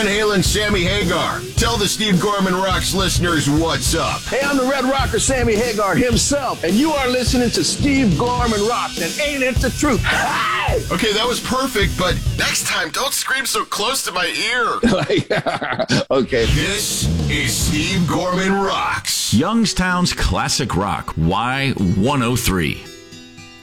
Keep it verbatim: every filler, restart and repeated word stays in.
Van Halen's Sammy Hagar. Tell the Steve Gorman Rocks listeners what's up. Hey, I'm the Red Rocker, Sammy Hagar himself, and you are listening to Steve Gorman Rocks, and ain't it the truth? Okay, that was perfect, but next time, don't scream so close to my ear. Okay. This is Steve Gorman Rocks. Youngstown's Classic Rock, Y one oh three.